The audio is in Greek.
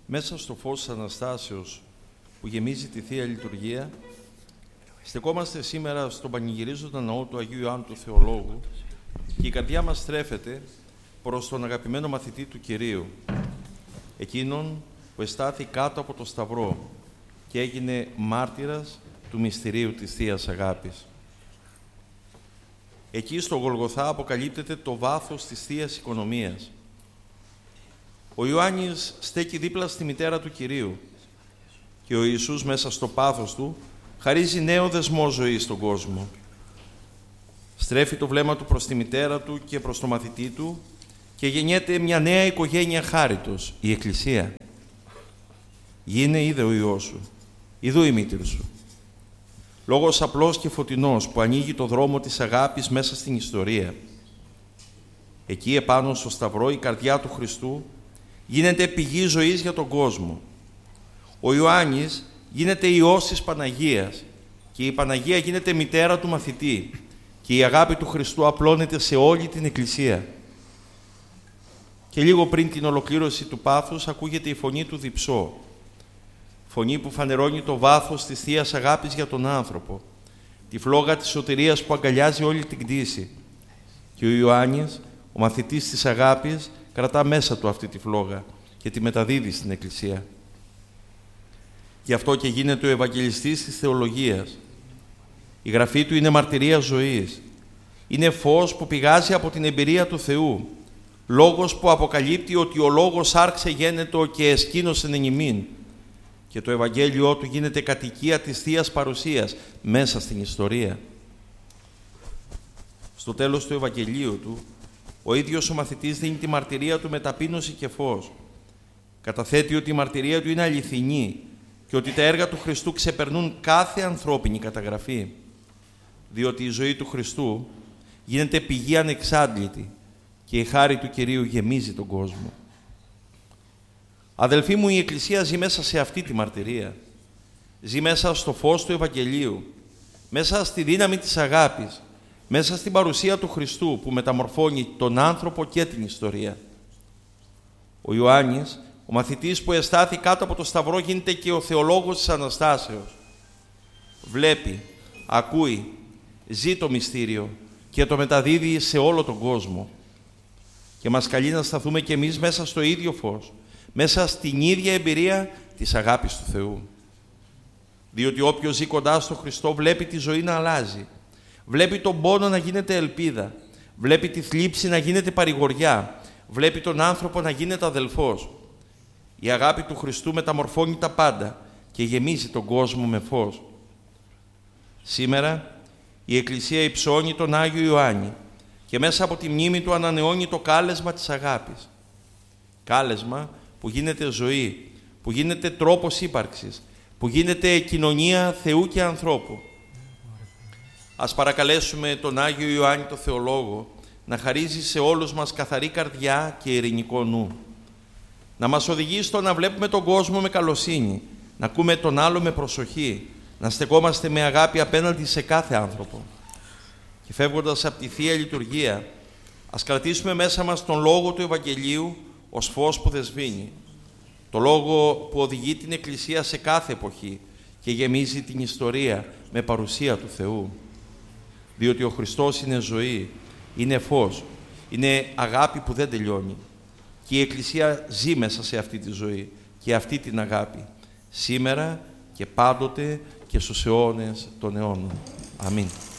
Μέσα στο φως της Αναστάσεως που γεμίζει τη Θεία Λειτουργία, στεκόμαστε σήμερα στον πανηγυρίζοντα ναό του Αγίου Ιωάννου του Θεολόγου και η καρδιά μας στρέφεται προς τον αγαπημένο μαθητή του Κυρίου, εκείνον που εστάθη κάτω από το Σταυρό και έγινε μάρτυρας του μυστηρίου της Θείας Αγάπης. Εκεί στο Γολγοθά αποκαλύπτεται το βάθος της Θείας Οικονομίας. Ο Ιωάννης στέκει δίπλα στη μητέρα του Κυρίου και ο Ιησούς μέσα στο πάθος του χαρίζει νέο δεσμό ζωής στον κόσμο. Στρέφει το βλέμμα του προς τη μητέρα του και προς το μαθητή του και γεννιέται μια νέα οικογένεια χάριτος, η Εκκλησία. Γίνε είδε ο Υιός σου, ιδού η μήτηρ σου. Λόγος απλός και φωτεινός που ανοίγει το δρόμο της αγάπης μέσα στην ιστορία. Εκεί επάνω στο Σταυρό η καρδιά του Χριστού γίνεται πηγή ζωής για τον κόσμο. Ο Ιωάννης γίνεται Υιός της Παναγίας και η Παναγία γίνεται μητέρα του μαθητή και η αγάπη του Χριστού απλώνεται σε όλη την Εκκλησία. Και λίγο πριν την ολοκλήρωση του πάθους ακούγεται η φωνή του Διψώ, φωνή που φανερώνει το βάθος της Θείας Αγάπης για τον άνθρωπο, τη φλόγα της σωτηρίας που αγκαλιάζει όλη την κτήση. Και ο Ιωάννης, ο μαθητής της αγάπης, κρατά μέσα του αυτή τη φλόγα και τη μεταδίδει στην Εκκλησία. Γι' αυτό και γίνεται ο Ευαγγελιστής της Θεολογίας. Η γραφή του είναι μαρτυρία ζωής. Είναι φως που πηγάζει από την εμπειρία του Θεού. Λόγος που αποκαλύπτει ότι ο Λόγος άρξε γένετο και εσκήνωσεν εν ημίν. Και το Ευαγγέλιό του γίνεται κατοικία της Θείας Παρουσίας μέσα στην ιστορία. Στο τέλος του Ευαγγελίου του, ο ίδιος ο μαθητής δίνει τη μαρτυρία του με ταπείνωση και φως. Καταθέτει ότι η μαρτυρία του είναι αληθινή και ότι τα έργα του Χριστού ξεπερνούν κάθε ανθρώπινη καταγραφή, διότι η ζωή του Χριστού γίνεται πηγή ανεξάντλητη και η χάρη του Κυρίου γεμίζει τον κόσμο. Αδελφοί μου, η Εκκλησία ζει μέσα σε αυτή τη μαρτυρία. Ζει μέσα στο φως του Ευαγγελίου, μέσα στη δύναμη της αγάπης, μέσα στην παρουσία του Χριστού που μεταμορφώνει τον άνθρωπο και την ιστορία. Ο Ιωάννης, ο μαθητής που εστάθη κάτω από το Σταυρό, γίνεται και ο θεολόγος της Αναστάσεως. Βλέπει, ακούει, ζει το μυστήριο και το μεταδίδει σε όλο τον κόσμο. Και μας καλεί να σταθούμε κι εμείς μέσα στο ίδιο φως, μέσα στην ίδια εμπειρία της αγάπης του Θεού. Διότι όποιος ζει κοντά στο Χριστό βλέπει τη ζωή να αλλάζει. Βλέπει τον πόνο να γίνεται ελπίδα. Βλέπει τη θλίψη να γίνεται παρηγοριά. Βλέπει τον άνθρωπο να γίνεται αδελφός. Η αγάπη του Χριστού μεταμορφώνει τα πάντα και γεμίζει τον κόσμο με φως. Σήμερα η Εκκλησία υψώνει τον Άγιο Ιωάννη και μέσα από τη μνήμη του ανανεώνει το κάλεσμα της αγάπης. Κάλεσμα που γίνεται ζωή, που γίνεται τρόπος ύπαρξης, που γίνεται κοινωνία Θεού και ανθρώπου. Ας παρακαλέσουμε τον Άγιο Ιωάννη το Θεολόγο να χαρίζει σε όλους μας καθαρή καρδιά και ειρηνικό νου. Να μας οδηγεί στο να βλέπουμε τον κόσμο με καλοσύνη, να ακούμε τον άλλο με προσοχή, να στεκόμαστε με αγάπη απέναντι σε κάθε άνθρωπο. Και φεύγοντας από τη Θεία Λειτουργία, ας κρατήσουμε μέσα μας τον Λόγο του Ευαγγελίου ως φως που δεσβήνει. Το Λόγο που οδηγεί την Εκκλησία σε κάθε εποχή και γεμίζει την ιστορία με παρουσία του Θεού. Διότι ο Χριστός είναι ζωή, είναι φως, είναι αγάπη που δεν τελειώνει. Και η Εκκλησία ζει μέσα σε αυτή τη ζωή και αυτή την αγάπη, σήμερα και πάντοτε και στους αιώνες των αιώνων. Αμήν.